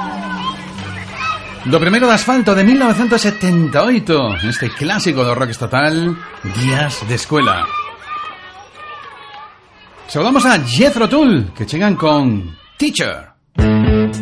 Lo primero de Asfalto, de 1978, este clásico de rock estatal, Días de Escuela. Saludamos a Jethro Tull, que llegan con Teacher.